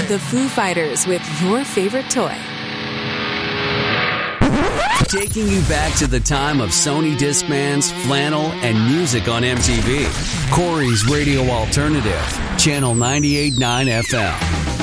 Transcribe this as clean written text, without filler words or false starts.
The Foo Fighters with your favorite toy. Taking you back to the time of Sony Discmans, flannel, and music on MTV. Corey's Radio Alternative, Channel 98.9 FM.